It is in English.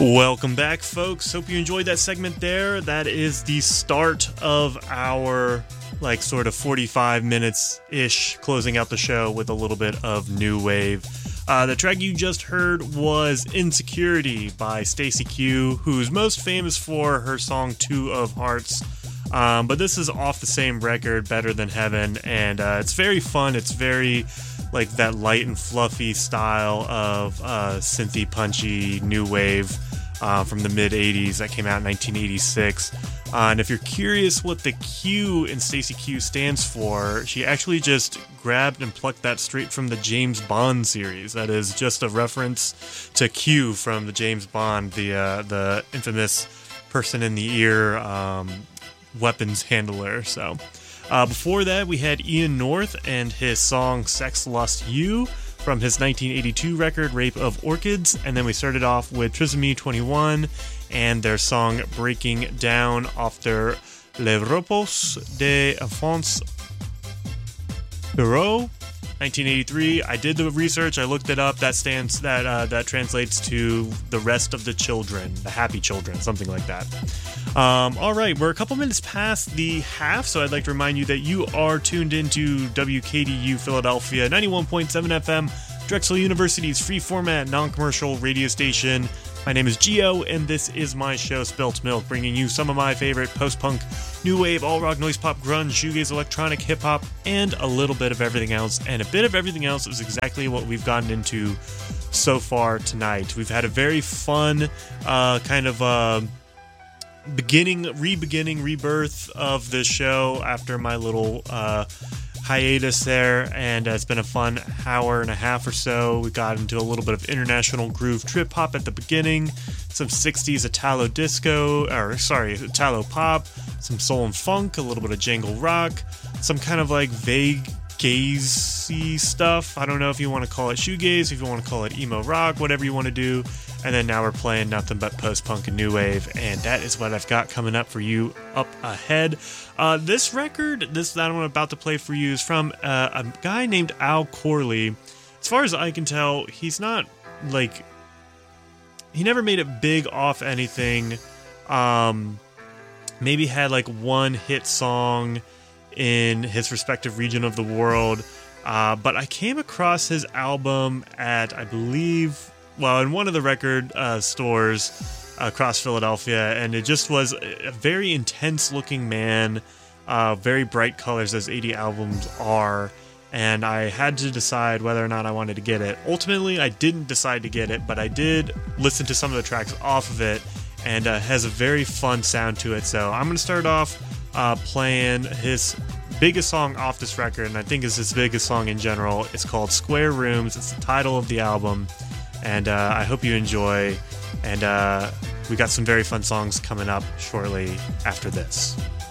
Welcome back, folks. Hope you enjoyed that segment there. That is the start of our, sort of 45 minutes-ish, closing out the show with a little bit of new wave. The track you just heard was Insecurity by Stacey Q, who's most famous for her song Two of Hearts. But this is off the same record, Better Than Heaven, and it's very fun. It's very that light and fluffy style of synthy, punchy new wave from the mid-'80s that came out in 1986. And if you're curious what the Q in Stacey Q stands for, she actually just grabbed and plucked that straight from the James Bond series. That is just a reference to Q from the James Bond, the infamous person in the ear weapons handler. So before that, we had Ian North and his song Sex Lust You from his 1982 record Rape of Orchids, and then we started off with Trisomie 21 and their song Breaking Down off their Les Repos des Enfants Heureux, 1983. I did the research, I looked it up. That translates to the rest of the children, the happy children, something like that. Alright, we're a couple minutes past the half, so I'd like to remind you that you are tuned into WKDU Philadelphia 91.7 FM, Drexel University's free format, non-commercial radio station. My name is Gio, and this is my show, Spilt Milk, bringing you some of my favorite post-punk, new wave, all-rock, noise pop, grunge, shoegaze, electronic, hip-hop, and a little bit of everything else. And a bit of everything else is exactly what we've gotten into so far tonight. We've had a very fun rebirth of this show after my little hiatus there, and it's been a fun hour and a half or so. We got into a little bit of international groove trip hop at the beginning, some 60s Italo pop, some soul and funk, a little bit of jangle rock, some kind of vague gazy stuff. I don't know if you want to call it shoegaze, if you want to call it emo rock, whatever you want to do. And then now we're playing nothing but post-punk and new wave, and that is what I've got coming up for you up ahead. This record, that I'm about to play for you, is from a guy named Al Corley. As far as I can tell, he's not, he never made it big off anything. Maybe had, one hit song in his respective region of the world. But I came across his album at, I believe, in one of the record stores across Philadelphia, and it just was a very intense looking man, very bright colors as 80 albums are, and I had to decide whether or not I wanted to get it. Ultimately, I didn't decide to get it, but I did listen to some of the tracks off of it, and has a very fun sound to it. So I'm going to start off playing his biggest song off this record, and I think is his biggest song in general. It's called Square Rooms. It's the title of the album. And I hope you enjoy, and we got some very fun songs coming up shortly after this.